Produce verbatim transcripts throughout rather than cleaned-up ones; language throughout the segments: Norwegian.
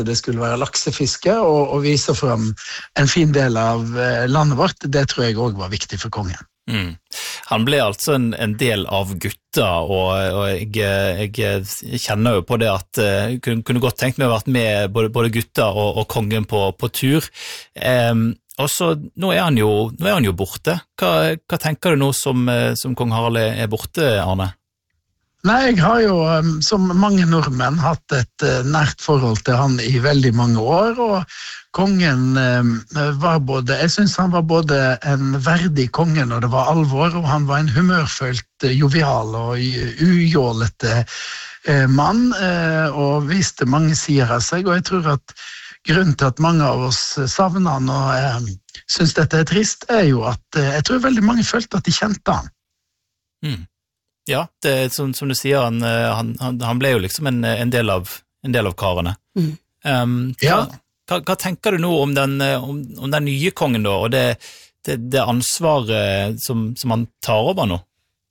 det skulle være laksefiske, og, og vise frem en fin del av landet vårt. Det tror jeg også var viktig for kongen. Mm. Han ble altså en, en del av gutta, og, og jeg, jeg kjenner jo på det at jeg kunne, kunne godt tenkt meg å ha vært med både, både gutta og, og kongen på, på tur. Um, og så, nå er han jo, nå er han jo borte. Hva, hva tenker du nå som, som kong Harald er borte, Arne? Nei, jeg har jo, som mange nordmenn, hatt et nært forhold til han i veldig mange år, og kongen var både, jeg synes han var både en verdig konge når det var alvor, og han var en humørfølt, jovial og ujålete mann, og viste mange sider av seg, og jeg tror at grunnen til at mange av oss savner han og synes dette er trist, er jo at jeg tror veldig mange følte at de kjente han. Mm. Ja, det er som, som du sier, han, han, han ble jo liksom en, en, del, av, en del av karene. Mm. Um, ja. hva, hva tenker du nå om den, om, om den nye kongen da, og det, det, det ansvaret som, som han tar over nå?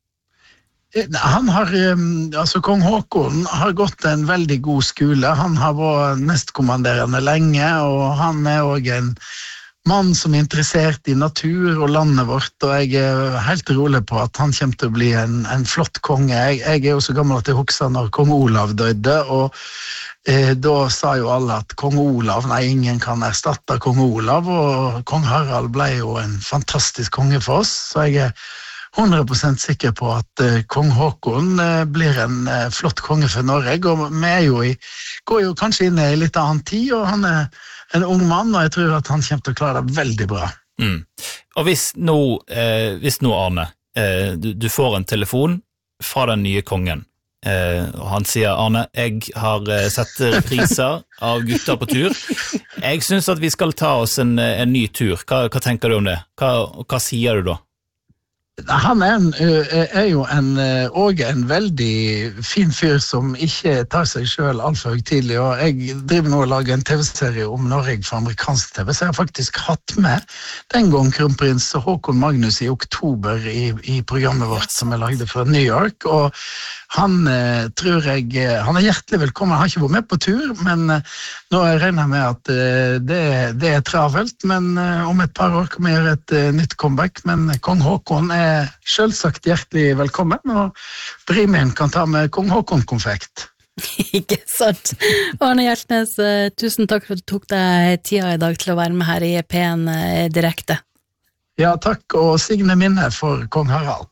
Han har, altså kong Håkon har gått en veldig god skole. Han har vært nestkommanderende lenge, og han er også en mann som er interessert i natur og landet vårt, og jeg er helt rolig på at han kommer til å bli en, en flott konge. Jeg, jeg er jo så gammel at jeg husker når kong Olav døde, og eh, da sa jo alle at kong Olav, nei, ingen kan erstatte kong Olav, og kong Harald ble jo en fantastisk konge for oss, så jeg er hundre prosent sikker på at uh, kong Håkon uh, blir en uh, flott konge for Norge, og vi er jo i, går jo kanskje inn i litt annen tid, og han er en ung mann, og jeg tror at han kommer til å klare det veldig bra. Mm. Og hvis nå, eh, hvis nå Arne, eh, du, du får en telefon fra den nye kongen, eh, og han sier, Arne, jeg har eh, sett repriser av gutta på tur. Jeg synes at vi skal ta oss en, en ny tur. Hva, hva tenker du om det? Hva, hva sier du da? Han er, en, er jo en, også en veldig fin fyr som ikke tar seg selv alt for høytidelig, og jeg driver nå og lager en tv-serie om Norge for amerikansk tv, så jeg har faktisk hatt med den gang kronprins Håkon Magnus i oktober i, i programmet vårt som jeg lagde fra New York, og han eh, tror jeg, han er hjertelig velkommen, han har ikke vært med på tur, men eh, nå regner jeg med at eh, det, det er travelt, men eh, om et par år kommer jeg gjøre et eh, nytt comeback, men kong Håkon er selvsagt hjertelig velkommen, og Brimien kan ta med kong Håkon-konfekt. Ikke sant. Arne Hjeltnes, tusen takk for at du tok deg tida i dag til å være med her i P en direkte. Ja, takk, og signe minne for kong Harald.